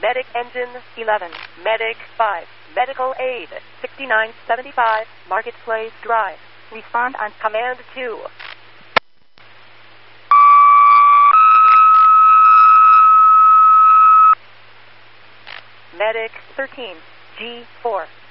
Medic Engine 11. Medic 5. Medical Aid 6975 Marketplace Drive. Respond on Command 2. Medic 13. G4.